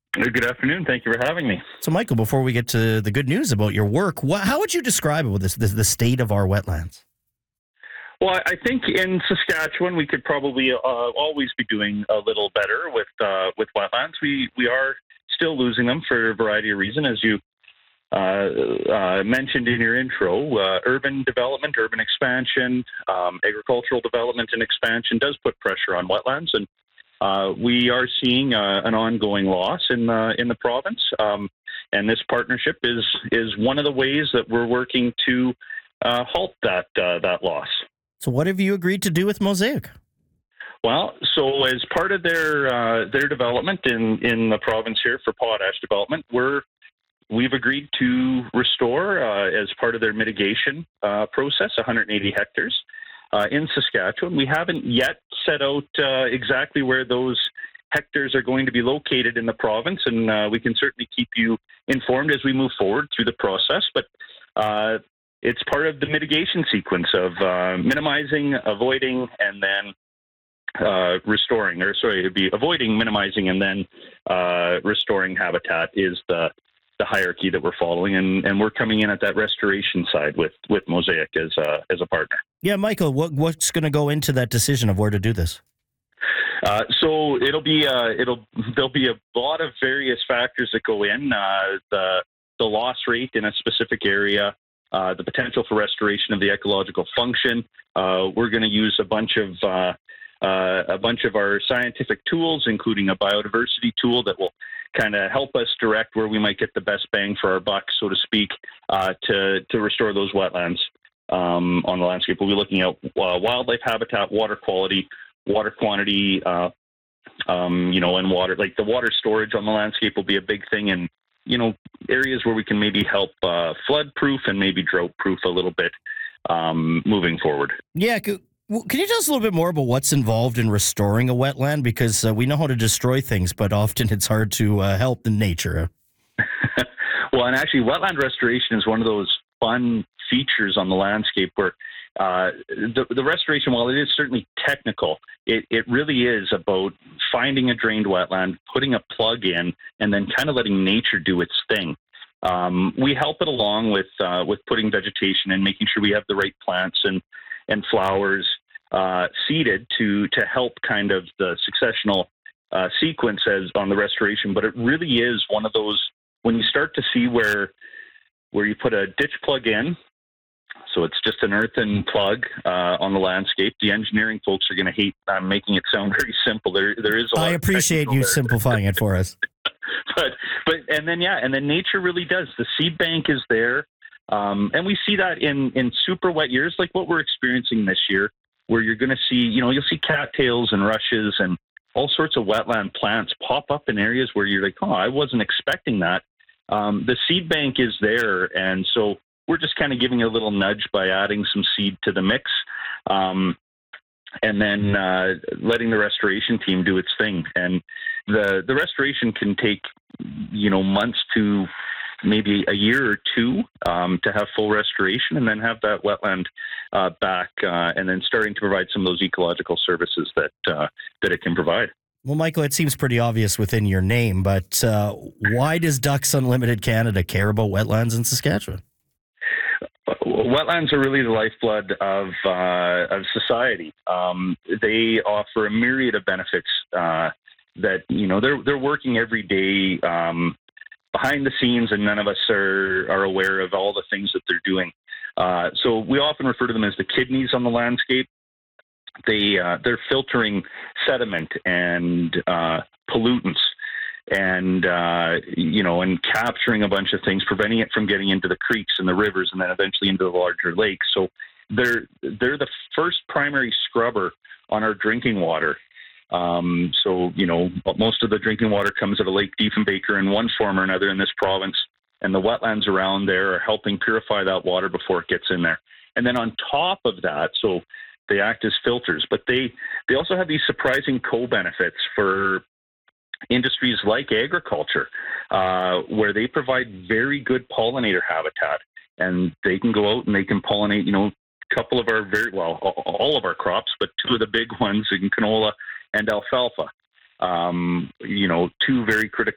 Good afternoon. Thank you for having me. So, Michael, before we get to the good news about your work, how would you describe it with the state of our wetlands? Well, I think in Saskatchewan we could probably always be doing a little better with wetlands. We are still losing them for a variety of reasons, as you mentioned in your intro. Urban development, urban expansion, agricultural development and expansion does put pressure on wetlands, and we are seeing an ongoing loss in the province. And this partnership is one of the ways that we're working to halt that loss. So, what have you agreed to do with Mosaic? Well, so as part of their development in the province here for potash development, we've agreed to restore, as part of their mitigation process, 180 hectares in Saskatchewan. We haven't yet set out exactly where those hectares are going to be located in the province, and we can certainly keep you informed as we move forward through the process. But it's part of the mitigation sequence of minimizing, avoiding, and then restoring. It'd be avoiding, minimizing, and then restoring habitat is the hierarchy that we're following, and we're coming in at that restoration side with Mosaic as a partner. Yeah, Michael, what's going to go into that decision of where to do this? So there'll be a lot of various factors that go in. The loss rate in a specific area, the potential for restoration of the ecological function. We're going to use a bunch of our scientific tools, including a biodiversity tool that will kind of help us direct where we might get the best bang for our buck, so to speak, to restore those wetlands on the landscape. We'll be looking at wildlife habitat, water quality, water quantity, and water. Like the water storage on the landscape will be a big thing, and areas where we can maybe help flood-proof and maybe drought-proof a little bit moving forward. Yeah. Can you tell us a little bit more about what's involved in restoring a wetland? Because we know how to destroy things, but often it's hard to help in nature. Well, and actually, wetland restoration is one of those fun features on the landscape where the restoration, while it is certainly technical, it really is about finding a drained wetland, putting a plug in, and then kind of letting nature do its thing. We help it along with putting vegetation and making sure we have the right plants and flowers seeded to help kind of the successional sequence as on the restoration. But it really is one of those, when you start to see where you put a ditch plug in, so it's just an earthen plug on the landscape. The engineering folks are going to hate making it sound very simple. There is a lot. I appreciate you simplifying it for us. but and then nature really does. The seed bank is there. And we see that in super wet years like what we're experiencing this year, where you're going to see, you'll see cattails and rushes and all sorts of wetland plants pop up in areas where you're like, oh, I wasn't expecting that. The seed bank is there, and so we're just kind of giving a little nudge by adding some seed to the mix, and then letting the restoration team do its thing. And the restoration can take, months to maybe a year or two to have full restoration, and then have that wetland back, and then starting to provide some of those ecological services that it can provide. Well, Michael, it seems pretty obvious within your name, but why does Ducks Unlimited Canada care about wetlands in Saskatchewan? Wetlands are really the lifeblood of society. They offer a myriad of benefits that they're working every day behind the scenes, and none of us are aware of all the things that they're doing. So we often refer to them as the kidneys on the landscape. They're filtering sediment and pollutants, and and capturing a bunch of things, preventing it from getting into the creeks and the rivers, and then eventually into the larger lakes. So they're the first primary scrubber on our drinking water. So most of the drinking water comes out of Lake Diefenbaker in one form or another in this province, and the wetlands around there are helping purify that water before it gets in there. And then on top of that, so they act as filters, but they also have these surprising co-benefits for industries like agriculture, where they provide very good pollinator habitat, and they can go out and they can pollinate, a couple of our all of our crops, but two of the big ones in canola and alfalfa. Two very critical